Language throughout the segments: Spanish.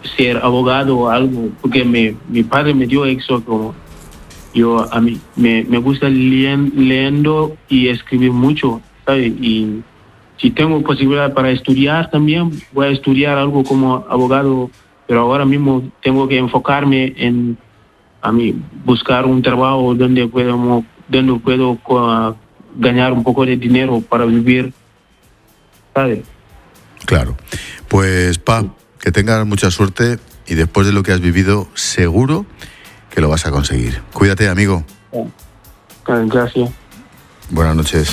ser abogado o algo, porque mi padre me dio eso. Como a mí me gusta leyendo y escribir mucho, ¿sabes? Y si tengo posibilidad para estudiar también, voy a estudiar algo como abogado, pero ahora mismo tengo que enfocarme en buscar un trabajo donde puedo ganar un poco de dinero para vivir, ¿sabes? Claro. Pues, que tengas mucha suerte y después de lo que has vivido, seguro que lo vas a conseguir. Cuídate, amigo. Gracias. Buenas noches.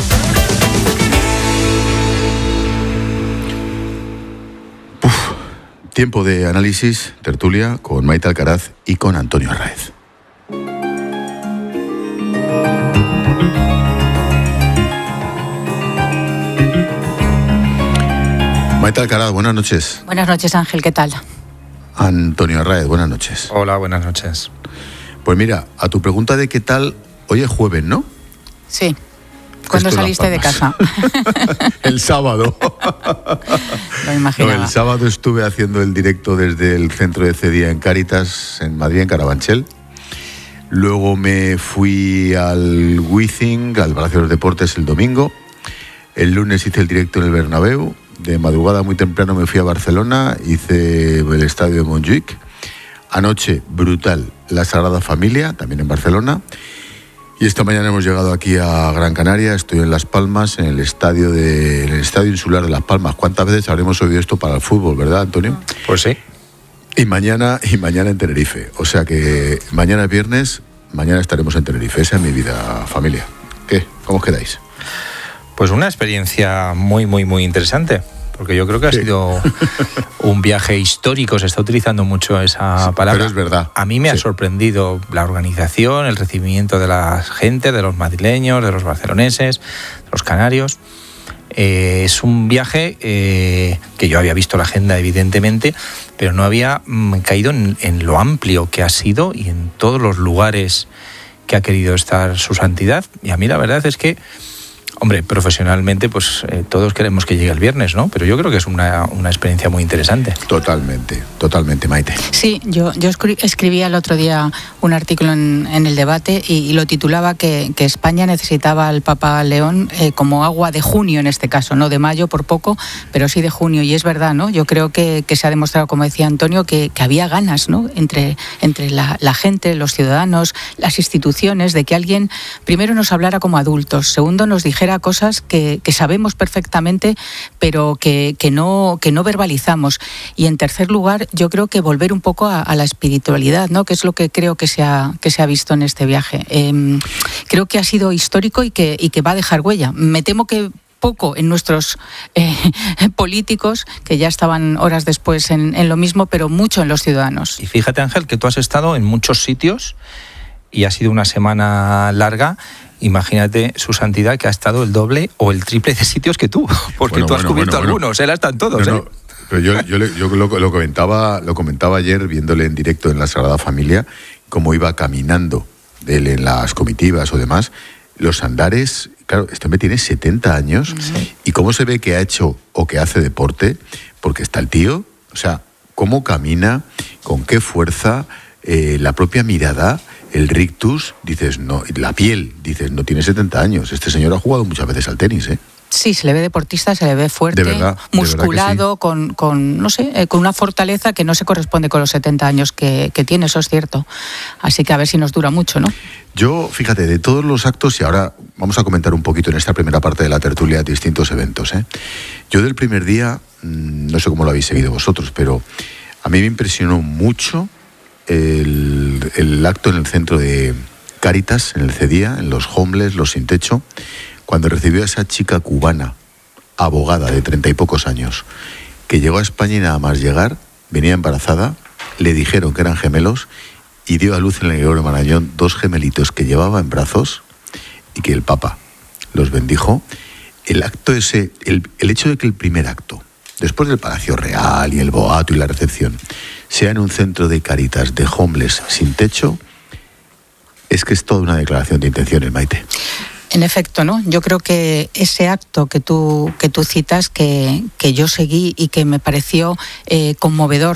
Tiempo de análisis, tertulia con Maite Alcaraz y con Antonio Arráez. Maite Alcaraz, buenas noches. Buenas noches, Ángel, ¿qué tal? Antonio Arráez, buenas noches. Hola, buenas noches. Pues mira, a tu pregunta de qué tal, hoy es jueves, ¿no? Sí. ¿Cuándo saliste de casa? El sábado. Lo imaginaba. No, el sábado estuve haciendo el directo desde el centro de Cedía en Cáritas, en Madrid, en Carabanchel. Luego me fui al Wizzing, al Palacio de los Deportes, el domingo. El lunes hice el directo en el Bernabéu. De madrugada muy temprano me fui a Barcelona, hice el estadio de Montjuic. Anoche, brutal, la Sagrada Familia, también en Barcelona. Y esta mañana hemos llegado aquí a Gran Canaria, estoy en Las Palmas, en el estadio insular de Las Palmas. ¿Cuántas veces habremos oído esto para el fútbol, verdad, Antonio? Pues sí. Y mañana en Tenerife. O sea que mañana es viernes, mañana estaremos en Tenerife. Esa es mi vida, familia. ¿Qué? ¿Cómo os quedáis? Pues una experiencia muy, muy, muy interesante, porque yo creo que ha sido un viaje histórico, se está utilizando mucho esa palabra. Pero es verdad. A mí me ha sorprendido la organización, el recibimiento de la gente, de los madrileños, de los barceloneses, de los canarios. Es un viaje que yo había visto la agenda, evidentemente, pero no había caído en lo amplio que ha sido y en todos los lugares que ha querido estar su santidad. Y a mí la verdad es que, hombre, profesionalmente, pues todos queremos que llegue el viernes, ¿no? Pero yo creo que es una experiencia muy interesante. Totalmente, Maite. Sí, yo escribía el otro día un artículo en el debate y lo titulaba que España necesitaba al Papa León como agua de junio en este caso, no de mayo por poco, pero sí de junio. Y es verdad, ¿no? Yo creo que se ha demostrado, como decía Antonio, que había ganas, ¿no? Entre la gente, los ciudadanos, las instituciones, de que alguien primero nos hablara como adultos, segundo nos dijera cosas que sabemos perfectamente, pero que no verbalizamos. Y en tercer lugar, yo creo que volver un poco a la espiritualidad, ¿no? Que es lo que creo que se ha visto en este viaje. Creo que ha sido histórico y que va a dejar huella. Me temo que poco en nuestros políticos, que ya estaban horas después en lo mismo, pero mucho en los ciudadanos. Y fíjate, Ángel, que tú has estado en muchos sitios y ha sido una semana larga. Imagínate su santidad, que ha estado el doble o el triple de sitios que tú, porque tú has cubierto algunos, él está en todos. No, pero yo lo comentaba ayer viéndole en directo en la Sagrada Familia, cómo iba caminando él en las comitivas o demás, los andares. Claro, este hombre tiene 70 años y cómo se ve que ha hecho o que hace deporte, porque está el tío, o sea, cómo camina, con qué fuerza, la propia mirada, el rictus, dices, no, la piel, dices, no tiene 70 años. Este señor ha jugado muchas veces al tenis, ¿eh? Sí, se le ve deportista, se le ve fuerte, musculado, sí. con una fortaleza que no se corresponde con los 70 años que tiene, eso es cierto. Así que a ver si nos dura mucho, ¿no? Yo, fíjate, de todos los actos, y ahora vamos a comentar un poquito en esta primera parte de la tertulia distintos eventos, ¿eh? Yo del primer día, no sé cómo lo habéis seguido vosotros, pero a mí me impresionó mucho el acto en el centro de Cáritas, en el Cedía, en los homeless, los sin techo, cuando recibió a esa chica cubana, abogada de 30 y pocos años, que llegó a España y nada más llegar, venía embarazada, le dijeron que eran gemelos y dio a luz en el Gregorio Marañón 2 gemelitos que llevaba en brazos y que el Papa los bendijo. El acto ese, el hecho de que el primer acto, después del Palacio Real y el boato y la recepción, sea en un centro de Cáritas de homeless sin techo, es que es toda una declaración de intenciones, Maite. En efecto, ¿no? Yo creo que ese acto que tú citas, que yo seguí y que me pareció conmovedor,